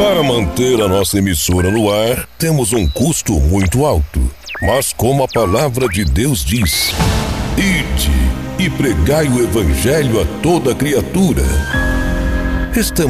Para manter a nossa emissora no ar, temos um custo muito alto. Mas como a palavra de Deus diz: ide e pregai o evangelho a toda criatura. Estamos